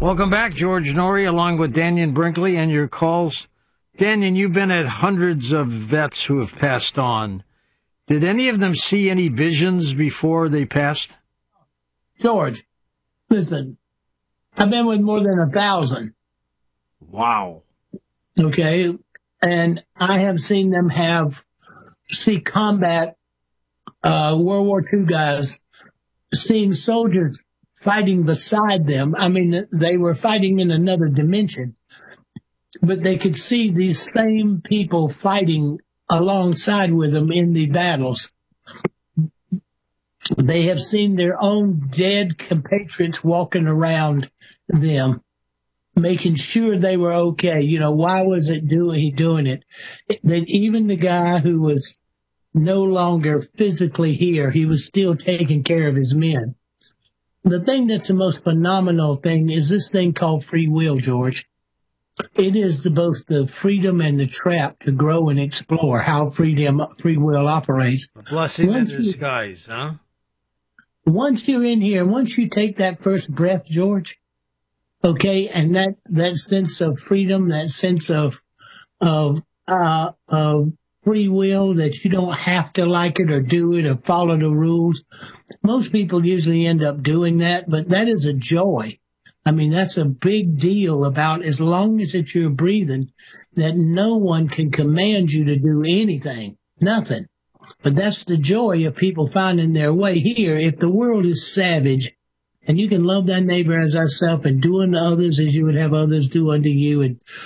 Welcome back, George Norrie, along with Daniel Brinkley, and your calls. Daniel, you've been at hundreds of vets who have passed on. Did any of them see any visions before they passed? George, listen, I've been with more than 1,000. Wow. Okay, and I have seen them see combat, World War II guys, seeing soldiers fighting beside them. I mean, they were fighting in another dimension, but they could see these same people fighting alongside with them in the battles. They have seen their own dead compatriots walking around them, making sure they were okay. You know, why was he doing it? That even the guy who was no longer physically here, he was still taking care of his men. The thing that's the most phenomenal thing is this thing called free will, George. It is both the freedom and the trap to grow and explore how free will operates. A blessing in disguise, huh? Once you're in here, once you take that first breath, George, okay, and that sense of freedom, that sense of free will, that you don't have to like it or do it or follow the rules. Most people usually end up doing that, but that is a joy. I mean, that's a big deal about as long as that you're breathing, that no one can command you to do anything, nothing. But that's the joy of people finding their way here. If the world is savage, and you can love thy neighbor as thyself and do unto others as you would have others do unto you, and